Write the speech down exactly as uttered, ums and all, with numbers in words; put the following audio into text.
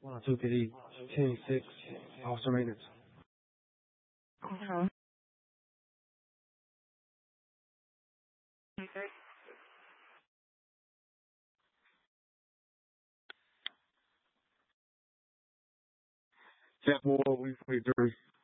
one two three, ten six, officer maintenance. Uh-huh. Okay. Jack Moore, we forty-three.